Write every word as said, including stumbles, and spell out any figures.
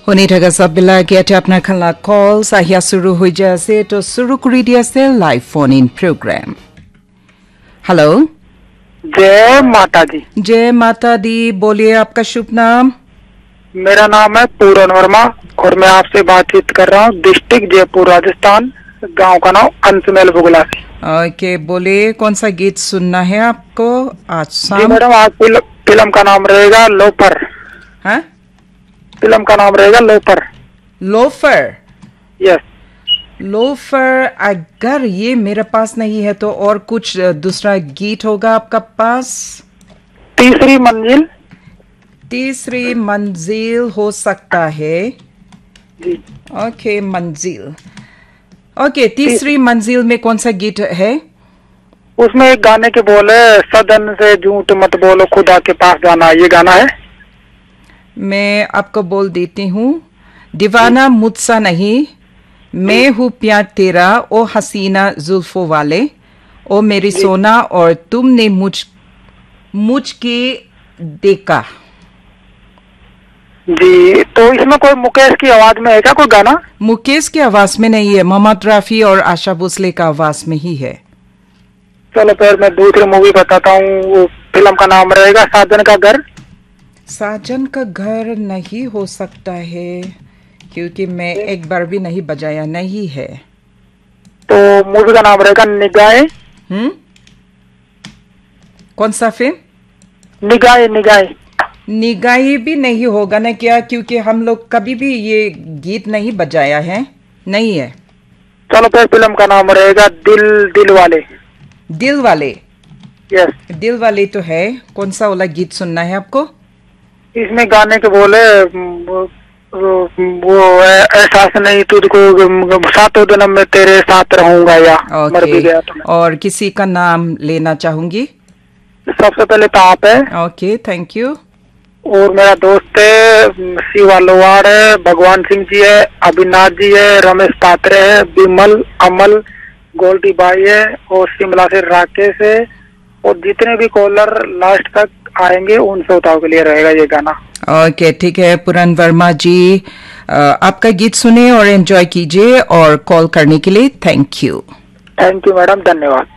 শুনি থকা সববিলাক ইয়াতে আপোনাৰ খালা কল চাহিয়া শুরু হৈ যায় আছে তো শুরু কৰি দি আছে লাইভ ফোন इन प्रोग्राम। हेलो, जय माता दी। जय माता दी, बोलिए आपका शुभ नाम। मेरा नाम है पूरन वर्मा और मैं आपसे बातचीत कर रहा हूँ डिस्ट्रिक्ट जयपुर राजस्थान, गांव का नाम अंसमेल बुगला से। ओके, बोलिए कौन सा गीत सुनना है आपको आज शाम? जी मैडम, आज फिल्म फिल्म का नाम रहेगा लोफर। हाँ, फिल्म का नाम रहेगा लोफर। लोफर। Yes, loafer. अगर ये मेरे पास नहीं है तो और कुछ दूसरा गीत होगा आपका पास? तीसरी मंजिल। तीसरी मंजिल हो सकता है। जी ओके, मंजिल। ओके, तीसरी मंजिल में कौन सा गीत है? उसमें एक गाने के बोल है, सदन से झूठ मत बोलो खुदा के पास जाना, ये गाना है। मैं आपको बोल देती हूँ, दीवाना मुझसा नहीं, मैं हूँ प्यार तेरा, ओ हसीना जुल्फों वाले, ओ मेरी सोना, और तुमने मुझ मुझ के देखा। जी, तो इसमें कोई मुकेश की आवाज में है क्या कोई गाना? मुकेश की आवाज में नहीं है, मोहम्मद रफी और आशा भोसले का आवाज में ही है। चलो फिर मैं दूसरी मूवी बताता हूँ, फिल्म का नाम रहेगा साजन का घर। साजन का घर नहीं हो सकता है क्योंकि मैं एक बार भी नहीं बजाया नहीं है। तो मूवी का नाम रहेगा निगाहे। हम्म, कौन सा फिल्म? निगाहे। निगाहे निगाही भी नहीं होगा ना क्या, क्योंकि हम लोग कभी भी ये गीत नहीं बजाया है, नहीं है। चलो फिर फिल्म का नाम रहेगा दिल दिल वाले। दिल वाले। यस, दिल वाले तो है। कौन सा वाला गीत सुनना है आपको? इसमें गाने के बोले वो, वो एहसास नहीं तुझको, सातों जन्म में तेरे साथ रहूंगा, या मर भी गया तो। और किसी का नाम लेना चाहूंगी? सबसे पहले तो आप है। Okay, thank you. और मेरा दोस्त है शिवा लोहार है, भगवान सिंह जी है, अविनाश जी है, रमेश पात्रे है, विमल, अमल, गोल्डी भाई है, और शिमला से राकेश है, और जितने भी कॉलर लास्ट तक आएंगे उन श्रोताओं के लिए रहेगा ये गाना। ओके, ठीक है पूरन वर्मा जी, आपका गीत सुने और एंजॉय कीजिए, और कॉल करने के लिए thank you. Thank you madam, धन्यवाद।